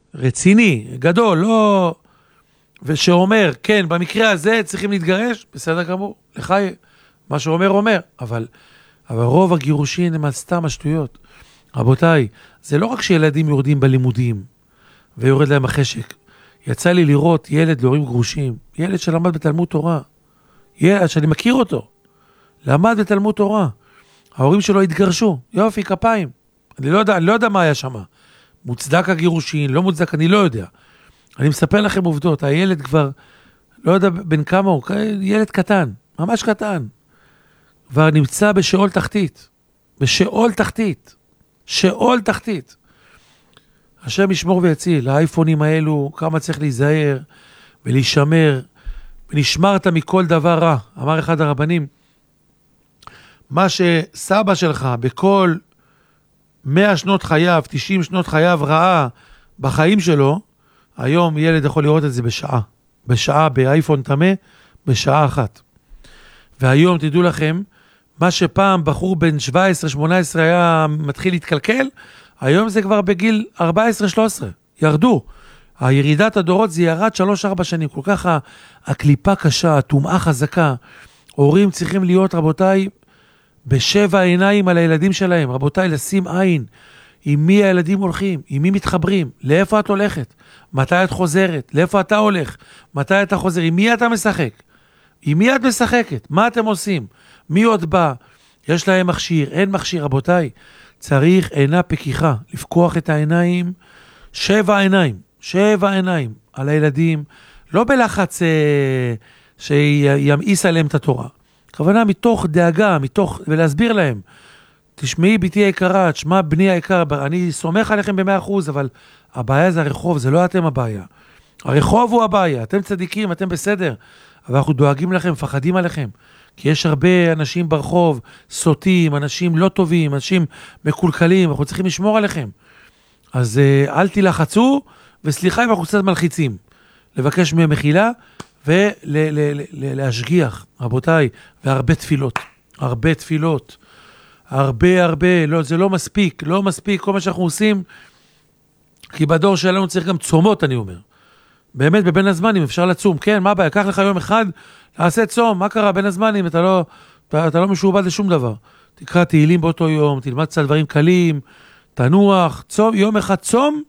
רציני, גדול, לא... ושאומר, כן, במקרה הזה צריכים להתגרש, בסדר גמור, לך מה שאומר אומר, אבל רוב הגירושין הם על סתם השטויות. רבותיי, זה לא רק שילדים יורדים בלימודים, ויורד להם החשק. יצא לי לראות ילד להורים גרושים, ילד שלמד בתלמוד תורה, ילד שאני מכיר אותו, למד בתלמוד תורה, ההורים שלו התגרשו, יופי, כפיים. אני לא יודע מה היה שם. מוצדק הגירושין, לא מוצדק, אני לא יודע. אני מספר לכם עובדות, הילד כבר, לא יודע בין כמה הוא, ילד קטן, ממש קטן, כבר נמצא בשאול תחתית, בשאול תחתית, שאול תחתית. השם ישמור ויציל, האייפונים האלו, כמה צריך להיזהר ולהישמר, ונשמרת מכל דבר רע. אמר אחד הרבנים, מה שסבא שלך בכל 100 שנות חייו, 90 שנות חייו ראה בחיים שלו, היום ילד יכול לראות את זה בשעה באייפון תמה, בשעה אחת. והיום תדעו לכם, מה שפעם בחור בן 17-18 היה מתחיל להתקלקל, היום זה כבר בגיל 14-13, ירדו. הירידת הדורות זה ירד 3-4 שנים, כל כך הקליפה קשה, התומעה חזקה. הורים צריכים להיות, רבותיי, בשבע עיניים על הילדים שלהם, רבותיי, לשים עין, עם מי הילדים הולכים, עם מי מתחברים, לאיפה את הולכת, מתי את חוזרת, לאיפה אתה הולך, מתי אתה חוזר, עם מי אתה משחק, עם מי את משחקת, מה אתם עושים, מי עוד בא, יש להם מכשיר, אין מכשיר, רבותיי, צריך עינה פקיחה, לפקוח את העיניים, 7 עיניים על הילדים, לא בלחץ שימאיס עליהם את התורה, כוונה מתוך דאגה, ולהסביר להם, תשמעי ביתי היקרה, תשמע בני היקר, אני סומך עליכם ב100%, אבל הבעיה זה הרחוב, זה לא אתם הבעיה. הרחוב הוא הבעיה, אתם צדיקים, אתם בסדר, אבל אנחנו דואגים לכם, מפחדים עליכם, כי יש הרבה אנשים ברחוב, סוטים, אנשים לא טובים, אנשים מקולקלים, אנחנו צריכים לשמור עליכם. אז אל תלחצו, וסליחה אם אנחנו קצת מלחיצים, לבקש מהם מחילה, ולהשגיח, רבותיי, והרבה תפילות, הרבה, לא, זה לא מספיק, כל מה שאנחנו עושים, כי בדור שלנו צריך גם צומות, אני אומר. באמת, בבין הזמנים אפשר לצום, כן, מה הבעיה? קח לך יום אחד, תעשה צום, מה קרה בין הזמנים? אתה לא משועבד לשום דבר. תקרא תהילים באותו יום, תלמד קצת דברים קלים, תנוח, צום, יום אחד צום,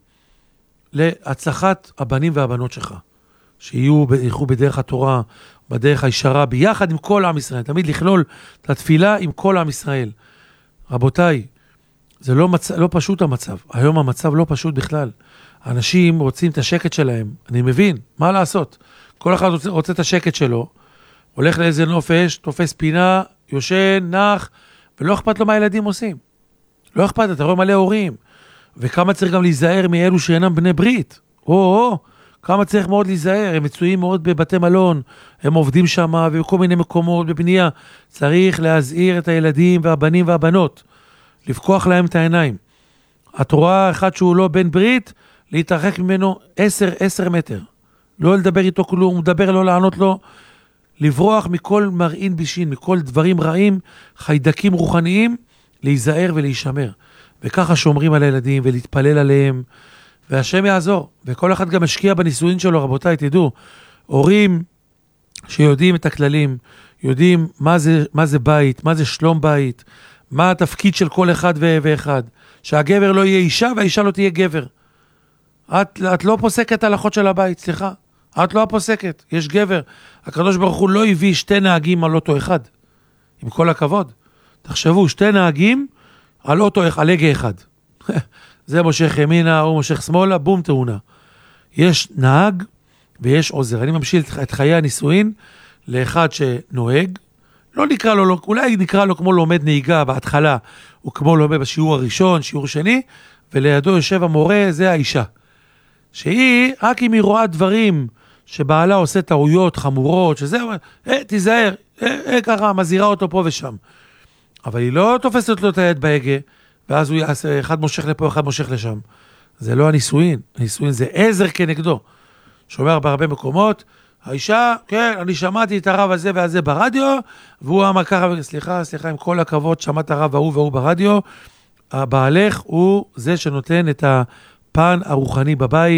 להצלחת הבנים והבנות שלך, ילכו בדרך התורה, בדרך הישרה, ביחד עם כל עם ישראל, תמיד לכלול את התפילה עם כל עם ישראל. רבותיי, זה לא פשוט המצב. היום המצב לא פשוט בכלל. אנשים רוצים את השקט שלהם. אני מבין, מה לעשות? כל אחד רוצה את השקט שלו, הולך לאיזה נופש, תופס פינה, יושן, נח, ולא אכפת לו מה הילדים עושים. לא אכפת, אתה רואה מלא הורים. וכמה צריך גם להיזהר מאלו שאינם בני ברית. כמה צריך מאוד להיזהר. הם מצויים מאוד בבתי מלון, הם עובדים שם ובכל מיני מקומות בבנייה. צריך להזהיר את הילדים והבנים והבנות, לפקוח להם את העיניים. את רואה אחד שהוא לא בן ברית, להתרחק ממנו 10 מטר. לא לדבר איתו כלום, מדבר לא לענות לו, לברוח מכל מרעין בישין, מכל דברים רעים, חיידקים רוחניים, להיזהר ולהישמר. וככה שומרים על הילדים ולהתפלל עליהם, והשם יעזור. וכל אחד גם משקיע בנישואין שלו, רבותיי, תדעו, הורים שיודעים את הכללים, יודעים מה זה בית, מה זה שלום בית, מה התפקיד של כל אחד ואחד. שהגבר לא יהיה אישה והאישה לא תהיה גבר. את לא פוסקת הלכות של הבית, סליחה. את לא הפוסקת, יש גבר. הקדוש ברוך הוא לא הביא 2 נהגים על אוטו אחד. עם כל הכבוד. תחשבו, 2 נהגים על אוטו, על הגה אחד. זה מושך ימינה או מושך שמאלה, בום תאונה. יש נהג ויש עוזר. אני ממשיך את חיי הנישואין לאחד שנוהג, לא נקרא לו, אולי נקרא לו כמו לומד נהיגה בהתחלה, או כמו לומד בשיעור הראשון, שיעור שני, ולידו יושב המורה, זה האישה. שהיא, רק אם היא רואה דברים שבעלה עושה טעויות חמורות, שזה, תיזהר, ככה, מזהירה אותו פה ושם. אבל היא לא תופסת לו את היד בהגה, ואז הוא יעשה, אחד מושך לפה, אחד מושך לשם. זה לא הנישואין. הנישואין זה עזר כנגדו. שומר בהרבה מקומות, האישה, כן, אני שמעתי את הרב הזה והזה ברדיו, והוא אמר ככה, סליחה, עם כל הכבוד, שמעת הרב והוא ברדיו, הבעלך הוא זה שנותן את הפן הרוחני בבית,